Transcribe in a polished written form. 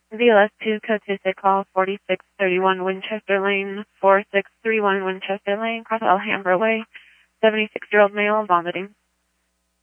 VLS2 code 26 call 4631 Winchester Lane, 4631 Winchester Lane, Cross Alhambra Way, 76-year-old male vomiting.